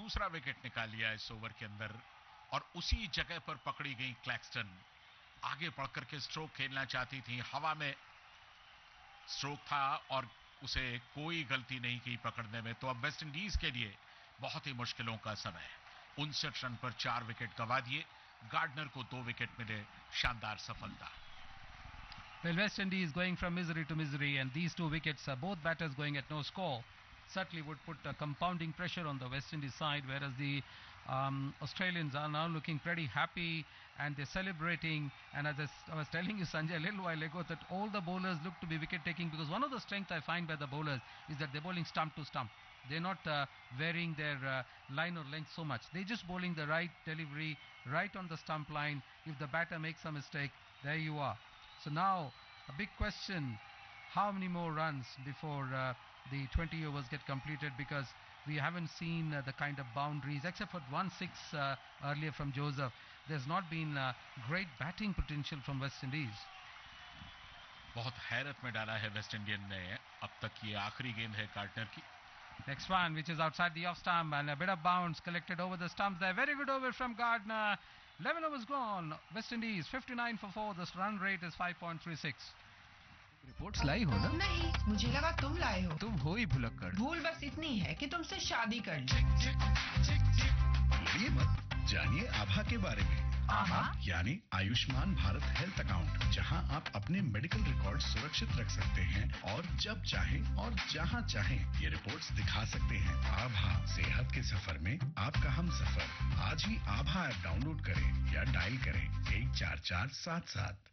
दूसरा विकेट निकाल लिया इस ओवर के अंदर और उसी जगह पर पकड़ी गई क्लैक्सटन। आगे बढ़कर के स्ट्रोक खेलना चाहती थी, हवा में स्ट्रोक था और उसे कोई गलती नहीं की पकड़ने में। तो अब वेस्ट इंडीज के लिए बहुत ही मुश्किलों का समय है। 59 रन पर 4 विकेट गंवा दिए, गार्डनर को 2 विकेट मिले, शानदार सफलता। Well, West Indies going from misery to misery, and these 2 wickets, both batters going at no score, certainly would put compounding pressure on the West Indies side, whereas the Australians are now looking pretty happy and they're celebrating. And as I was telling you, Sanjay, a little while ago, that all the bowlers look to be wicket taking, because one of the strengths I find by the bowlers is that they're bowling stump to stump. They're not varying their line or length so much. They're just bowling the right delivery right on the stump line. If the batter makes a mistake, there you are. So now a big question, how many more runs before the 20 overs get completed, because we haven't seen the kind of boundaries, except for 1-6 earlier from Joseph. There's not been great batting potential from West Indies. बहुत हैरत में डाला है West Indian ने अब तक। ये आखिरी गेंद है गार्डनर की। Next one, which is outside the off stump, and a bit of bounce collected over the stumps there. Very good over from Gardner. 11 overs gone. West Indies 59 for 4. The run rate is 5.36. Reports लाई हो ना? नहीं, मुझे लगा तुम लाए हो। तुम हो ही भुलक्कड़। भूल बस इतनी है कि तुमसे शादी कर ली। भूलिए मत, जानिए आभा के बारे में। आभा यानी आयुष्मान भारत हेल्थ अकाउंट, जहां आप अपने मेडिकल रिकॉर्ड सुरक्षित रख सकते हैं और जब चाहें और जहां चाहें ये रिपोर्ट्स दिखा सकते हैं। आभा, सेहत के सफर में आपका हम सफर। आज ही आभा ऐप डाउनलोड करें या डायल करें 14477।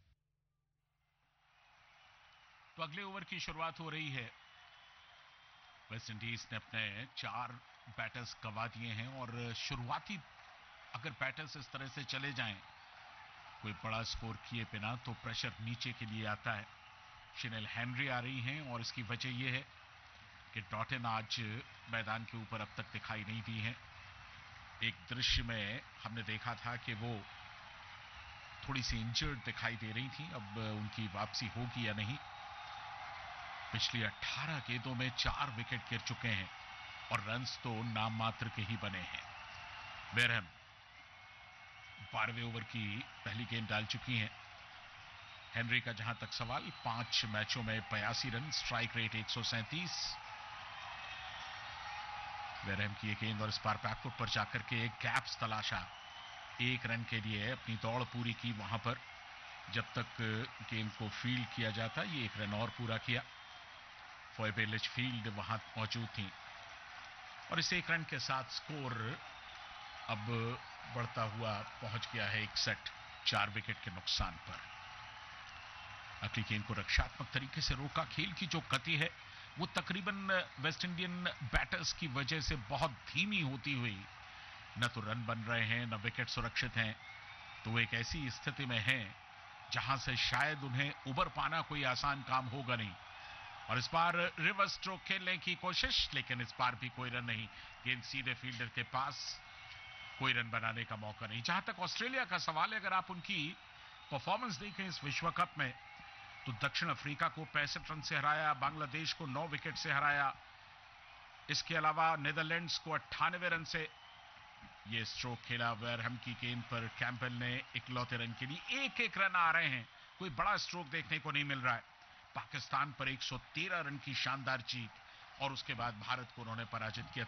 तो अगले ओवर की शुरुआत हो रही है। वेस्ट इंडीज ने अपने 4 बैटर्स गंवा दिए हैं और शुरुआती अगर बैटर्स इस तरह से चले जाएं कोई बड़ा स्कोर किए बिना, तो प्रेशर नीचे के लिए आता है। शिनेल हेनरी आ रही हैं और इसकी वजह यह है कि डॉटन आज मैदान के ऊपर अब तक दिखाई नहीं दी हैं। एक दृश्य में हमने देखा था कि वो थोड़ी सी इंजर्ड दिखाई दे रही थी, अब उनकी वापसी होगी या नहीं। पिछली 18 गेंदों में 4 विकेट गिर चुके हैं और रन्स तो नाम मात्र के ही बने हैं। बेरहम 12वें ओवर की पहली गेंद डाल चुकी हैं। हेनरी का जहां तक सवाल, 5 मैचों में 82 रन, स्ट्राइक रेट 137। बेरहम की एक गेंद और इस बार बैकफुट पर जाकर के एक गैप्स तलाशा, 1 रन के लिए अपनी दौड़ पूरी की वहां पर। जब तक गेंद को फील्ड किया जाता, ये 1 रन और पूरा किया। फोएबे लिचफील्ड वहां मौजूद थी और इस 1 रन के साथ स्कोर अब बढ़ता हुआ पहुंच गया है 61, 4 विकेट के नुकसान पर। अगली गेंद को रक्षात्मक तरीके से रोका। खेल की जो गति है वो तकरीबन वेस्ट इंडियन बैटर्स की वजह से बहुत धीमी होती हुई, न तो रन बन रहे हैं न विकेट सुरक्षित हैं। तो वो एक ऐसी स्थिति में हैं जहां से शायद उन्हें उबर पाना कोई आसान काम होगा नहीं। और इस बार रिवर्स स्ट्रोक खेलने की कोशिश, लेकिन इस बार भी कोई रन नहीं। गेंद सीधे फील्डर के पास, कोई रन बनाने का मौका नहीं। जहां तक ऑस्ट्रेलिया का सवाल है, अगर आप उनकी परफॉर्मेंस देखें इस विश्व कप में, तो दक्षिण अफ्रीका को 65 रन से हराया, बांग्लादेश को 9 विकेट से हराया, इसके अलावा नीदरलैंड्स को 98 रन से ये स्ट्रोक खेला। वेरहम की गेंद पर कैंपबेल ने इकलौते रन के लिए 1-1 रन आ रहे हैं, कोई बड़ा स्ट्रोक देखने को नहीं मिल रहा है। पाकिस्तान पर 113 रन की शानदार जीत और उसके बाद भारत को उन्होंने पराजित किया।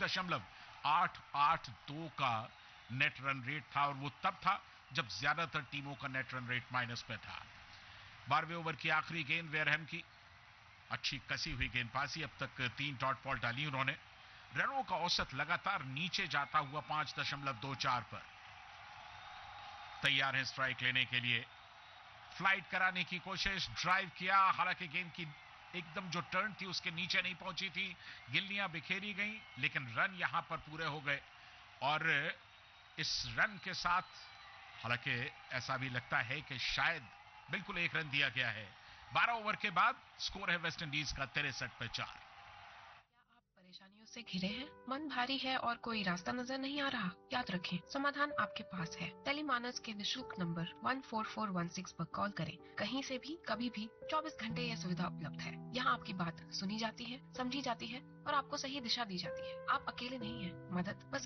3.882 का नेट रन रेट था और वो तब था जब ज्यादातर टीमों का नेट रन रेट माइनस पे था। 12वें ओवर की आखिरी गेंद वेरहम की, अच्छी कसी हुई गेंदबाजी। अब तक 3 डॉट बॉल डाली उन्होंने। रनों का औसत लगातार नीचे जाता हुआ 5.24 पर। तैयार है स्ट्राइक लेने के लिए। फ्लाइट कराने की कोशिश, ड्राइव किया, हालांकि गेंद की एकदम जो टर्न थी उसके नीचे नहीं पहुंची थी, गिल्लियां बिखेरी गई, लेकिन रन यहां पर पूरे हो गए। और इस रन के साथ हालांकि ऐसा भी लगता है कि शायद बिल्कुल 1 रन दिया गया है। 12 ओवर के बाद स्कोर है वेस्ट इंडीज का 63 पे 4। परेशानियों से घिरे हैं, मन भारी है और कोई रास्ता नजर नहीं आ रहा? याद रखें, समाधान आपके पास है। टेलीमानस के निशुल्क नंबर 14416 पर कॉल करें। कहीं से भी, कभी भी, 24 घंटे यह सुविधा उपलब्ध है। यहाँ आपकी बात सुनी जाती है, समझी जाती है और आपको सही दिशा दी जाती है। आप अकेले नहीं हैं, मदद बस